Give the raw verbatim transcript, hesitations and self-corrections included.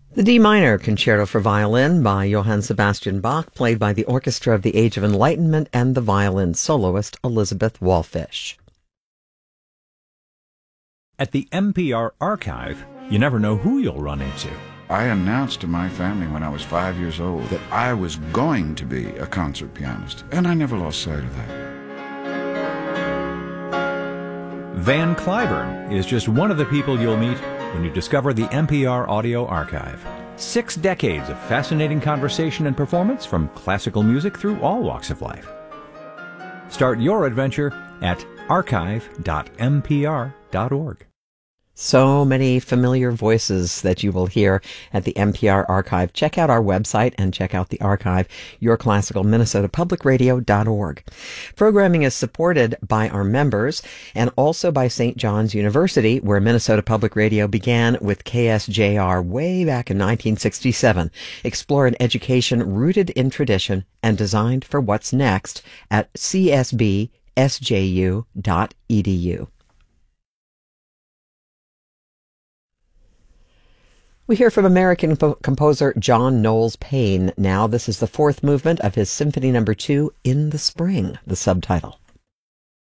The D minor Concerto for Violin by Johann Sebastian Bach, played by the Orchestra of the Age of Enlightenment and the violin soloist Elizabeth Wallfisch. At the N P R Archive, you never know who you'll run into. I announced to my family when I was five years old that I was going to be a concert pianist, and I never lost sight of that. Van Cliburn is just one of the people you'll meet when you discover the N P R Audio Archive. Six decades of fascinating conversation and performance from classical music through all walks of life. Start your adventure at archive dot n p r dot org. So many familiar voices that you will hear at the N P R Archive. Check out our website and check out the archive, your classical minnesota public radio dot org. Programming is supported by our members and also by Saint John's University, where Minnesota Public Radio began with K S J R way back in nineteen sixty-seven. Explore an education rooted in tradition and designed for what's next at c s b s j u dot e d u. We hear from American po- composer John Knowles Paine. Now, this is the fourth movement of his Symphony Number Two, In the Spring, the subtitle.